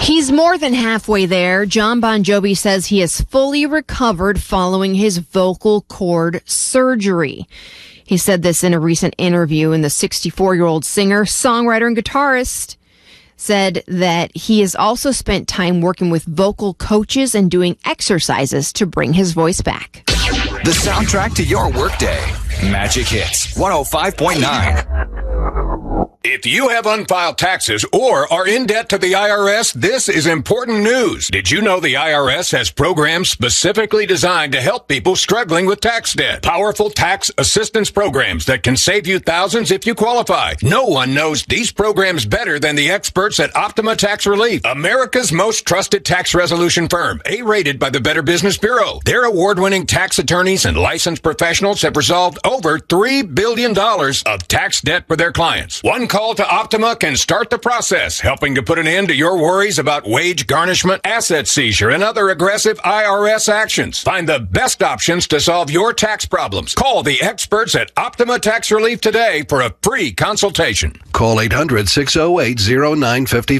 He's more than halfway there. Jon Bon Jovi says he is fully recovered following his vocal cord surgery. He said this in a recent interview, and the 64-year-old singer, songwriter, and guitarist said that he has also spent time working with vocal coaches and doing exercises to bring his voice back. The soundtrack to your workday. Magic Hits 105.9. If you have unfiled taxes or are in debt to the IRS, this is important news. Did you know the IRS has programs specifically designed to help people struggling with tax debt? Powerful tax assistance programs that can save you thousands if you qualify. No one knows these programs better than the experts at Optima Tax Relief, America's most trusted tax resolution firm, A-rated by the Better Business Bureau. Their award-winning tax attorneys and licensed professionals have resolved over $3 billion of tax debt for their clients. One call to Optima can start the process, helping to put an end to your worries about wage garnishment, asset seizure, and other aggressive IRS actions. Find the best options to solve your tax problems. Call the experts at Optima Tax Relief today for a free consultation. Call 800-608-0950.